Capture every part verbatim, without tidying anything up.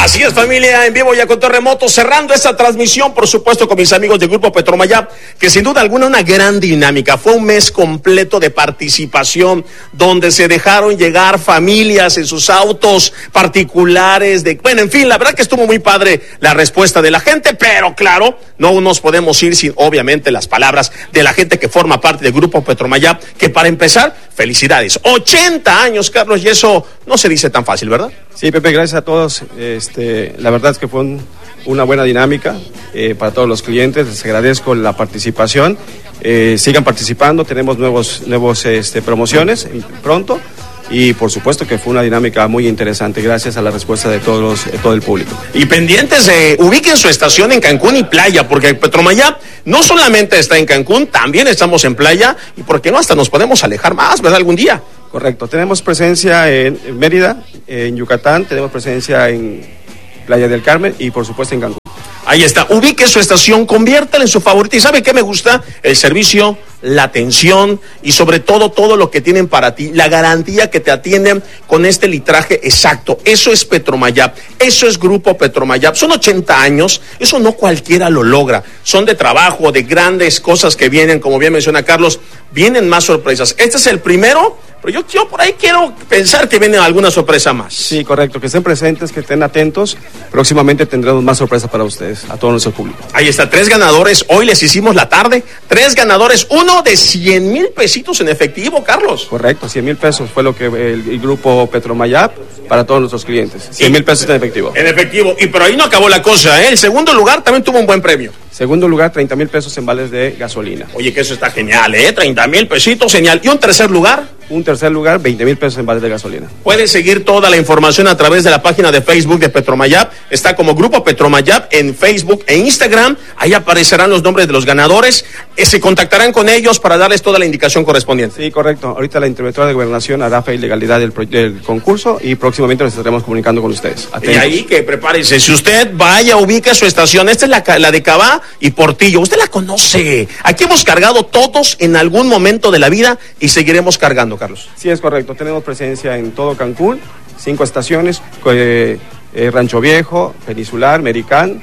Así es, familia, en vivo y a control remoto, cerrando esta transmisión, por supuesto, con mis amigos del Grupo Petromayap, que sin duda alguna una gran dinámica. Fue un mes completo de participación, donde se dejaron llegar familias en sus autos particulares, de, bueno, en fin, la verdad que estuvo muy padre la respuesta de la gente, pero claro, no nos podemos ir sin, obviamente, las palabras de la gente que forma parte del Grupo Petromayap, que para empezar, felicidades. ochenta años, Carlos, y eso no se dice tan fácil, ¿verdad? Sí, Pepe, gracias a todos. Este, la verdad es que fue un, una buena dinámica eh, para todos los clientes. Les agradezco la participación. Eh, sigan participando, tenemos nuevos, nuevos este, promociones pronto. Y por supuesto que fue una dinámica muy interesante, gracias a la respuesta de todos los, de todo el público. Y pendientes, eh, ubiquen su estación en Cancún y Playa, porque Petromayap no solamente está en Cancún, también estamos en Playa, y por qué no hasta nos podemos alejar más, ¿verdad? Algún día. Correcto, tenemos presencia en, en Mérida, en Yucatán, tenemos presencia en Playa del Carmen y por supuesto en Cancún. Ahí está, ubique su estación, conviértala en su favorita. ¿Y sabe qué me gusta? El servicio, la atención y sobre todo todo lo que tienen para ti, la garantía que te atienden con este litraje exacto. Eso es Petromayap, eso es Grupo Petromayap. Son ochenta años, eso no cualquiera lo logra. Son de trabajo, de grandes cosas que vienen, como bien menciona Carlos, vienen más sorpresas. Este es el primero, pero yo, yo por ahí quiero pensar que viene alguna sorpresa más. Sí, correcto, que estén presentes, que estén atentos. Próximamente tendremos más sorpresas para ustedes, a todo nuestro público. Ahí está, tres ganadores, hoy les hicimos la tarde, tres ganadores, uno de cien mil pesitos en efectivo, Carlos. Correcto, cien mil pesos fue lo que el, el Grupo Petromayap para todos nuestros clientes, cien mil pesos en efectivo. En efectivo, y pero ahí no acabó la cosa, ¿eh? El segundo lugar también tuvo un buen premio. Segundo lugar, treinta mil pesos en vales de gasolina. Oye, que eso está genial, ¿eh? treinta mil pesitos, genial. ¿Y un tercer lugar? Un tercer lugar, veinte mil pesos en vales de gasolina. Puedes seguir toda la información a través de la página de Facebook de Petromayap. Está como Grupo Petromayap en Facebook e Instagram. Ahí aparecerán los nombres de los ganadores. Eh, se contactarán con ellos para darles toda la indicación correspondiente. Sí, correcto. Ahorita la Interventora de Gobernación hará fe y legalidad del, del concurso y próximamente nos estaremos comunicando con ustedes. Atentos. Y ahí que prepárese. Si usted vaya, ubique su estación. Esta es la, la de Cabá y Portillo. Usted la conoce. Aquí hemos cargado todos en algún momento de la vida y seguiremos cargando, Carlos. Sí, es correcto. Tenemos presencia en todo Cancún, cinco estaciones, eh, eh, Rancho Viejo, Peninsular, Mericán,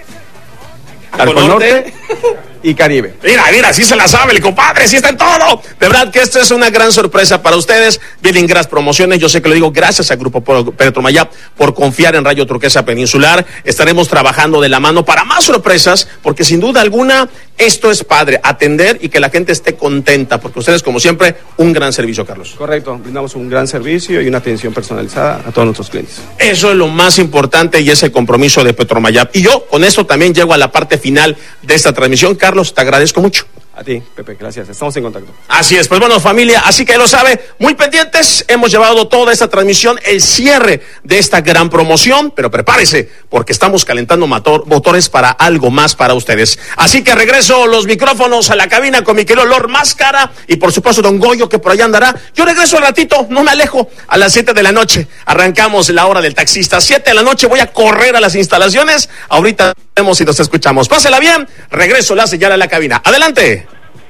Arco Norte y Caribe. Mira, mira, sí se la sabe el compadre, sí está en todo. De verdad que esto es una gran sorpresa para ustedes. Vienen grandes promociones, yo sé que lo digo gracias al Grupo Petromayap por confiar en Radio Turquesa Peninsular. Estaremos trabajando de la mano para más sorpresas, porque sin duda alguna esto es padre, atender y que la gente esté contenta, porque ustedes, como siempre, un gran servicio, Carlos. Correcto, brindamos un gran servicio y una atención personalizada a todos nuestros clientes. Eso es lo más importante y es el compromiso de Petromayap. Y yo con esto también llego a la parte final de esta transmisión. Carlos, te agradezco mucho. A ti, Pepe, gracias. Estamos en contacto. Así es, pues bueno, familia, así que lo sabe, muy pendientes, hemos llevado toda esta transmisión, el cierre de esta gran promoción, pero prepárese, porque estamos calentando motor, motores para algo más para ustedes. Así que regreso los micrófonos a la cabina con mi querido Lord Máscara y por supuesto Don Goyo, que por allá andará. Yo regreso al ratito, no me alejo, a las siete de la noche. Arrancamos la hora del taxista, siete de la noche, voy a correr a las instalaciones. Ahorita vemos si nos escuchamos. Pásela bien, regreso la señal a la cabina. Adelante.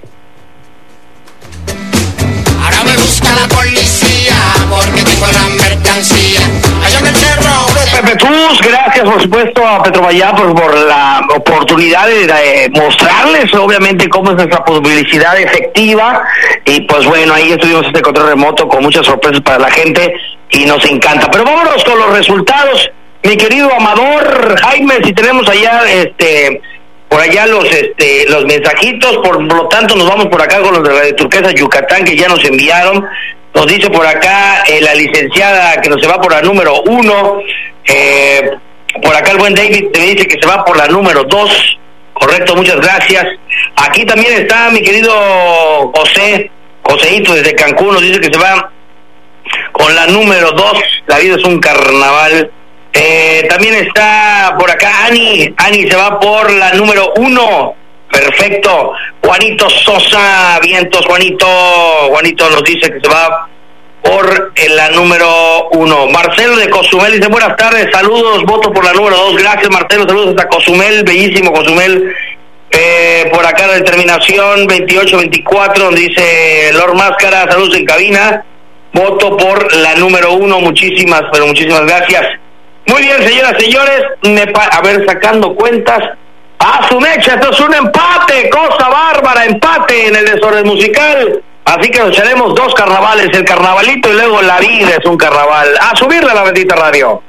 Ahora me busca la policía porque tengo la mercancía. Allá en el cerro. Pepe Cruz, gracias por supuesto a Petromayap por, por la oportunidad de, de mostrarles obviamente cómo es nuestra publicidad efectiva y pues bueno, ahí estuvimos este control remoto con muchas sorpresas para la gente y nos encanta. Pero vámonos con los resultados, mi querido Amador Jaime, si tenemos allá este por allá los este los mensajitos, por lo tanto nos vamos por acá con los de Radio Turquesa Yucatán que ya nos enviaron. Nos dice por acá eh, la licenciada que nos se va por la número uno, eh, por acá el buen David me dice que se va por la número dos, correcto, muchas gracias. Aquí también está mi querido José, Joseito desde Cancún, nos dice que se va con la número dos, la vida es un carnaval. Eh, también está por acá Ani, Ani se va por la número uno, perfecto. Juanito Sosa, vientos, Juanito, Juanito nos dice que se va por la número uno. Marcelo de Cozumel dice buenas tardes, saludos, voto por la número dos, gracias Marcelo, saludos hasta Cozumel, bellísimo Cozumel. Eh, por acá la terminación veintiocho veinticuatro dice Lord Máscara, saludos en cabina, voto por la número uno, muchísimas, pero muchísimas gracias. Muy bien, señoras y señores, me pa- a ver, sacando cuentas, a su mecha, esto es un empate, cosa bárbara, empate en el desorden musical, así que nos echaremos dos carnavales, el carnavalito y luego la vida es un carnaval, a subirle a la bendita radio.